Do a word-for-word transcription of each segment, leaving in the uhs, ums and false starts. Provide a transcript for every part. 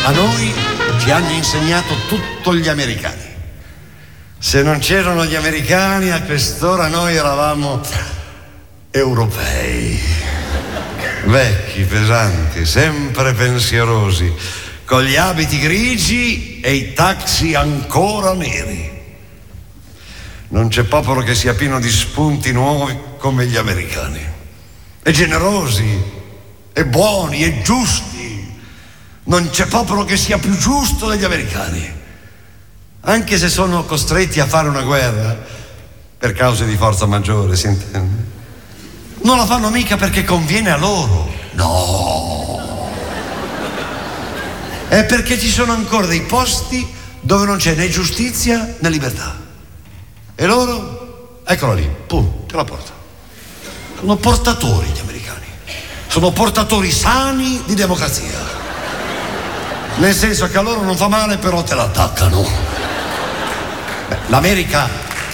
A noi ci hanno insegnato tutto gli americani. Se non c'erano gli americani, a quest'ora noi eravamo europei. Vecchi, pesanti, sempre pensierosi, con gli abiti grigi e i taxi ancora neri. Non c'è popolo che sia pieno di spunti nuovi come gli americani. E generosi, e buoni, e giusti. Non c'è popolo che sia più giusto degli americani. Anche se sono costretti a fare una guerra, per cause di forza maggiore, si intende, non la fanno mica perché conviene a loro. No! È perché ci sono ancora dei posti dove non c'è né giustizia né libertà. E loro, eccola lì, pum, te la porta. Sono portatori gli americani. Sono portatori sani di democrazia. Nel senso che a loro non fa male, però te la attaccano. Beh, l'America...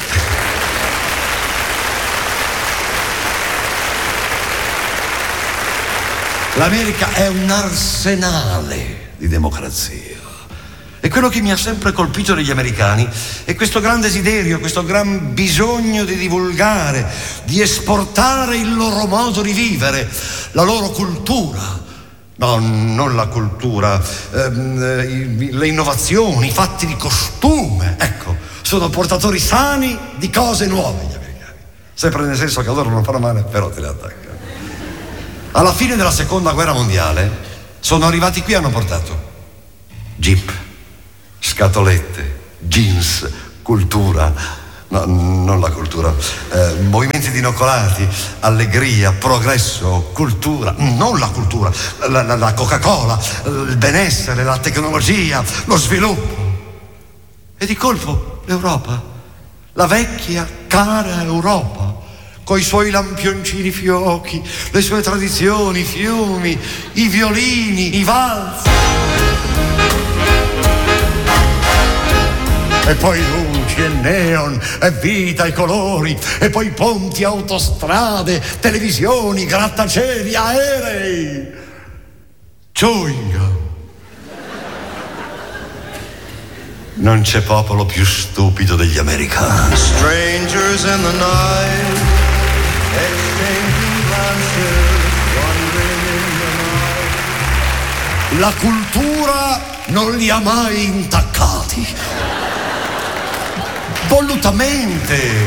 L'America è un arsenale di democrazia. E quello che mi ha sempre colpito degli americani è questo gran desiderio, questo gran bisogno di divulgare, di esportare il loro modo di vivere, la loro cultura. No, non la cultura, ehm, le innovazioni, i fatti di costume. Ecco, sono portatori sani di cose nuove gli americani. Sempre nel senso che a loro non fanno male, però te le attaccano. Alla fine della seconda guerra mondiale sono arrivati qui e hanno portato jeep, scatolette, jeans, cultura, no, non la cultura, eh, movimenti dinoccolati, allegria, progresso, cultura, non la cultura, la, la, la Coca-Cola, il benessere, la tecnologia, lo sviluppo. E di colpo l'Europa, la vecchia, cara Europa, coi suoi lampioncini fiochi, le sue tradizioni, i fiumi, i violini, i valsi. E poi luci e neon, e vita e colori, e poi ponti, autostrade, televisioni, grattacieli, aerei, chewing gum. Non c'è popolo più stupido degli americani. Strangers in the night, exchanging glances, wandering in the night. La cultura non li ha mai intaccati. Volutamente.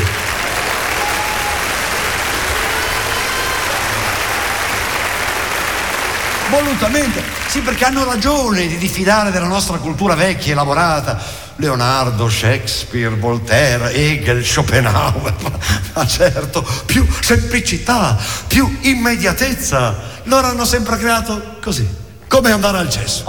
Volutamente. Sì, perché hanno ragione di diffidare della nostra cultura vecchia e elaborata. Leonardo, Shakespeare, Voltaire, Hegel, Schopenhauer. Ma certo, più semplicità, più immediatezza. Loro hanno sempre creato così, come andare al cesso.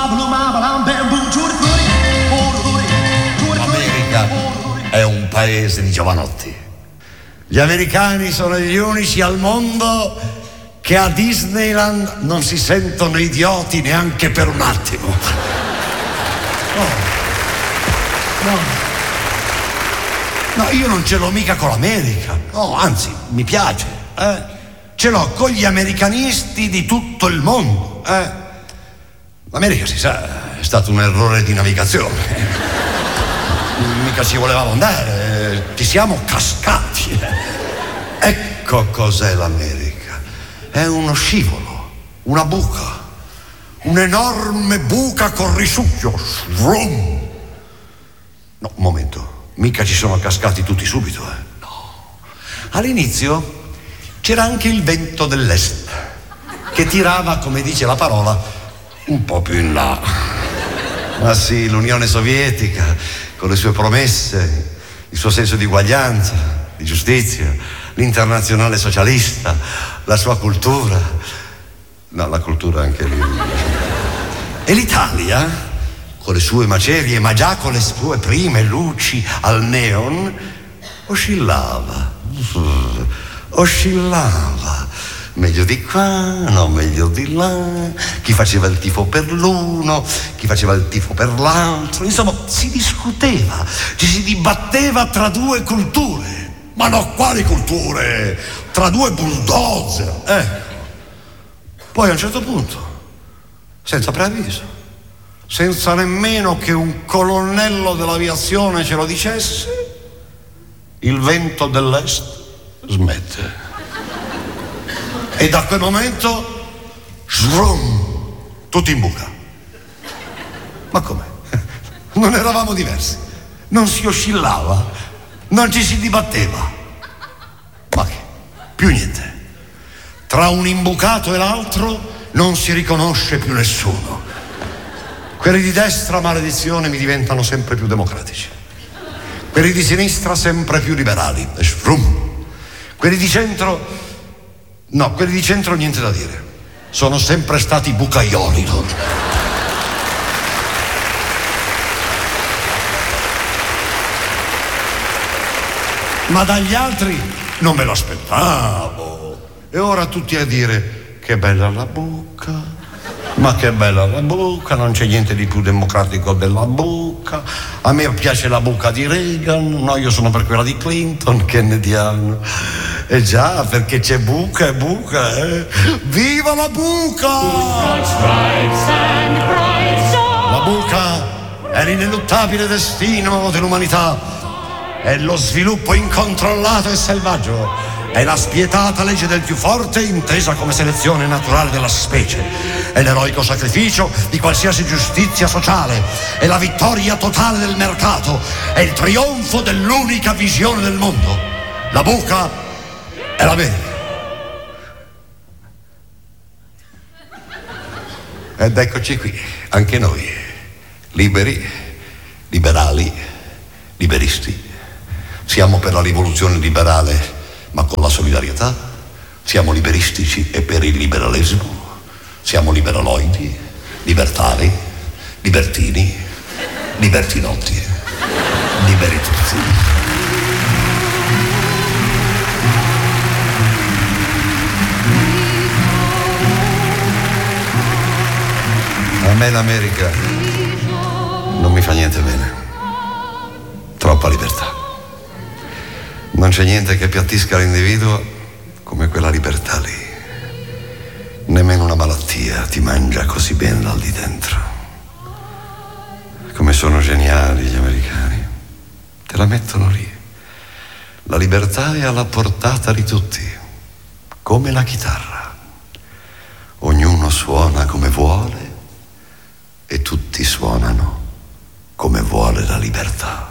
L'America è un paese di giovanotti. Gli americani sono gli unici al mondo che a Disneyland non si sentono idioti neanche per un attimo. No, no, no, io non ce l'ho mica con l'America. No, anzi, mi piace. Eh? Ce l'ho con gli americanisti di tutto il mondo. Eh? L'America, si sa, è stato un errore di navigazione. Mica ci volevamo andare, ci siamo cascati. Ecco cos'è l'America. È uno scivolo, una buca, un'enorme buca con risucchio. Vroom. No, un momento, mica ci sono cascati tutti subito, eh? No. All'inizio c'era anche il vento dell'est, che tirava, come dice la parola, un po' più in là. Ma sì, l'Unione Sovietica, con le sue promesse, il suo senso di uguaglianza, di giustizia, l'internazionale socialista, la sua cultura. No, la cultura anche lì. E l'Italia, con le sue macerie, ma già con le sue prime luci al neon, oscillava, oscillava. Meglio di qua, no, meglio di là. Chi faceva il tifo per l'uno, chi faceva il tifo per l'altro. Insomma, si discuteva, ci si dibatteva tra due culture. Ma no, quali culture? Tra due bulldozer. Ecco. Poi a un certo punto, senza preavviso, senza nemmeno che un colonnello dell'aviazione ce lo dicesse, il vento dell'est smette. E da quel momento, shroom, tutti in buca. Ma com'è? Non eravamo diversi, non si oscillava, non ci si dibatteva. Ma che? Più niente. Tra un imbucato e l'altro non si riconosce più nessuno. Quelli di destra, maledizione, mi diventano sempre più democratici. Quelli di sinistra sempre più liberali. E shroom. Quelli di centro, no, quelli di centro niente da dire. Sono sempre stati bucaioli loro. Ma dagli altri non me lo aspettavo. E ora tutti a dire che bella la buca, ma che bella la buca, non c'è niente di più democratico della buca. A me piace la buca di Reagan, no, io sono per quella di Clinton, kennediano. E già, perché c'è buca e buca, eh? Viva la buca! La buca è l'ineluttabile destino dell'umanità. È lo sviluppo incontrollato e selvaggio, è la spietata legge del più forte intesa come selezione naturale della specie, è l'eroico sacrificio di qualsiasi giustizia sociale, è la vittoria totale del mercato, è il trionfo dell'unica visione del mondo. La buca è l'America. Ed eccoci qui, anche noi, liberi, liberali, liberisti. Siamo per la rivoluzione liberale, ma con la solidarietà. Siamo liberistici e per il liberalismo. Siamo liberaloidi, libertari, libertini, libertinotti, liberi tutti. A me l'America non mi fa niente bene. Troppa libertà. Non c'è niente che appiattisca l'individuo come quella libertà lì. Nemmeno una malattia ti mangia così bene dal di dentro. Come sono geniali gli americani. Te la mettono lì. La libertà è alla portata di tutti, come la chitarra. Ognuno suona come vuole e tutti suonano come vuole la libertà.